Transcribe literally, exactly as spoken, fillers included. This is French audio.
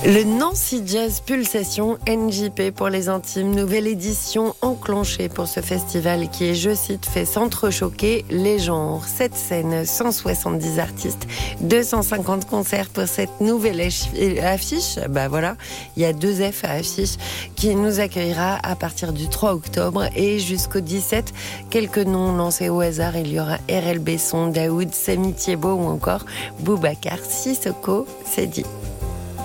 Le Nancy Jazz Pulsation N J P pour les intimes, nouvelle édition enclenchée pour ce festival qui est, je cite, fait s'entrechoquer les genres. Cette scène, cent soixante-dix artistes, deux cent cinquante concerts pour cette nouvelle affiche. Bah voilà, il y a deux F à affiche qui nous accueillera à partir du trois octobre et jusqu'au dix-sept. Quelques noms lancés au hasard, il y aura R L Besson, Daoud, Samy Thiebaud ou encore Boubacar Sissoko. C'est dit.